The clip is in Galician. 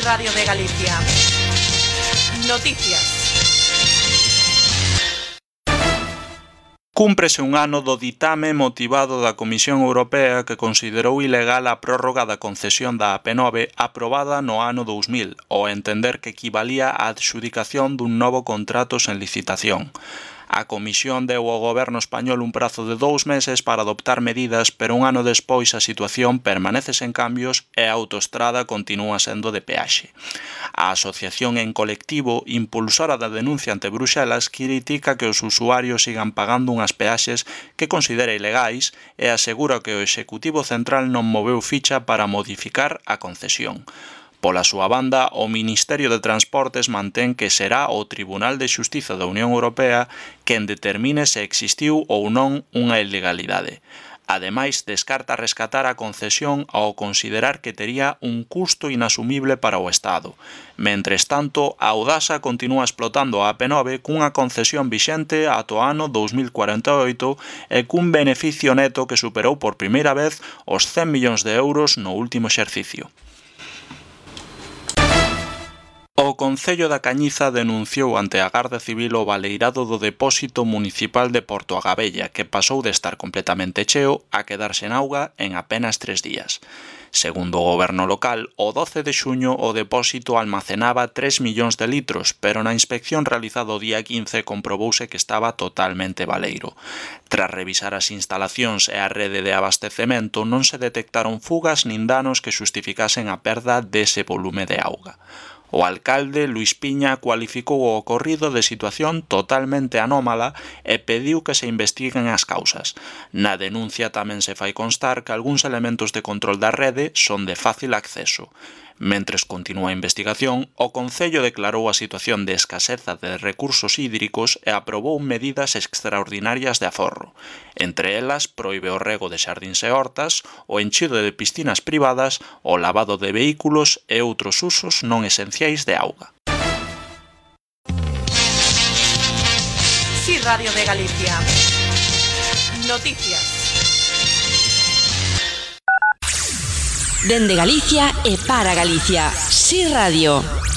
Radio de Galicia. Noticias. Cúmprese un ano do ditame motivado da Comisión Europea que considerou ilegal a prórroga da concesión da AP9 aprobada no ano 2000, ao entender que equivalía á adxudicación dun novo contrato sen licitación. A Comisión deu ao Goberno español un prazo de 2 meses para adoptar medidas, pero un ano despois a situación permanece sen cambios e a autoestrada continúa sendo de peaxe. A asociación en colectivo, impulsora da denuncia ante Bruxelas, critica que os usuarios sigan pagando unhas peaxes que considera ilegais e asegura que o Executivo Central non moveu ficha para modificar a concesión. Pola súa banda, o Ministerio de Transportes mantén que será o Tribunal de Xustiza da Unión Europea quen determine se existiu ou non unha ilegalidade. Ademais, descarta rescatar a concesión ao considerar que tería un custo inasumible para o Estado. Mentres tanto, a Audasa continúa explotando a AP9 cunha concesión vixente ata o ano 2048 e cun beneficio neto que superou por primeira vez os 100 millóns de euros no último exercicio. O Concello da Cañiza denunciou ante a Garda Civil o baleirado do depósito municipal de Porto Agabella, que pasou de estar completamente cheo a quedarse en auga en apenas 3 días. Segundo o goberno local, o 12 de xuño o depósito almacenaba 3 millóns de litros, pero na inspección realizada o día 15 comprobouse que estaba totalmente baleiro. Tras revisar as instalacións e a rede de abastecemento, non se detectaron fugas nin danos que xustificasen a perda dese volume de auga. O alcalde, Luís Piña, cualificou o ocorrido de situación totalmente anómala e pediu que se investiguen as causas. Na denuncia tamén se fai constar que algúns elementos de control da rede son de fácil acceso. Mentres continúa a investigación, o Concello declarou a situación de escaseza de recursos hídricos e aprobou medidas extraordinarias de aforro. Entre elas, proíbe o rego de xardíns e hortas, o enchido de piscinas privadas, o lavado de vehículos e outros usos non esenciais de auga. Sí, Radio de Galicia. Noticias. Dende Galicia e para Galicia. Sí Radio.